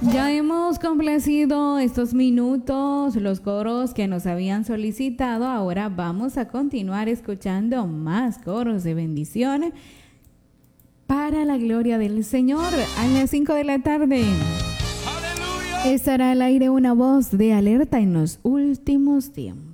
Ya hemos complacido estos minutos, los coros que nos habían solicitado. Ahora vamos a continuar escuchando más coros de bendición para la gloria del Señor. A las 5 de la tarde estará al aire una voz de alerta en los últimos tiempos.